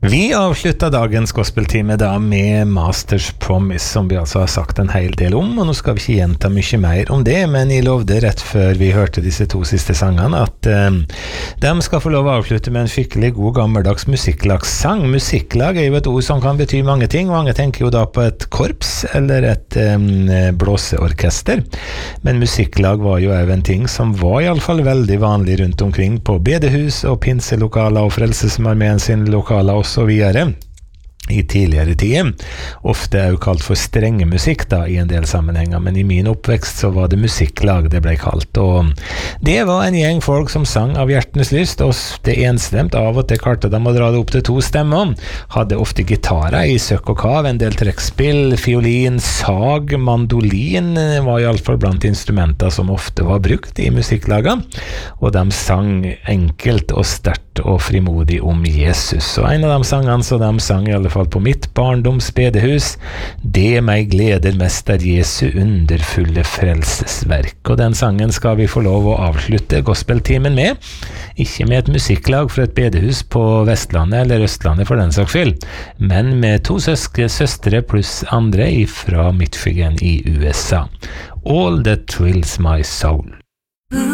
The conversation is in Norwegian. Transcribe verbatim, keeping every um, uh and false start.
Vi avslutta dagens gospeltime da med Master's Promise, som vi altså har sagt en hel del om, og nå skal vi ikke gjenta mye mer om det, men jeg lovde rett før vi hørte disse to siste sangene at um, de skal få lov å avslutte med en skikkelig god gammeldags musikklagssang. Musikklag er jo et ord som kan bety mange ting. Mange tenker jo da på et korps eller et um, blåseorkester, men musikklag var jo også en ting som var i alle fall veldig vanlig rundt omkring på bedehus og pinselokaler og Frelsesarmeen sin lokaler og så videre i tidligere tid, ofte er jo kalt for strengemusikk da i en del sammenhenger, men i min oppvekst så var det musikklag det ble kalt, og det var en gjeng folk som sang av hjertenes lyst, og det enstemt av og til klarte de å dra det opp til to stemmer, hadde ofte gitarer i søkk og kav, en del trekkspill, fiolin, sag, mandolin var i alle fall blant instrumenter som ofte var brukt i musikklaget, og de sang enkelt og sterkt og frimodig om Jesus, og en av de sangene så de sang i alle fall på mitt barndoms bedehus, det meg gleder mest er Jesu underfulle frelsesverk, og den sangen skal vi få lov å avslutte gospeltimen med, ikke med et musikklag fra et bedehus på Vestlandet eller Østlandet for den saks skyld, men med to søske, søstre pluss andre fra Michigan i U S A. All that thrills my soul.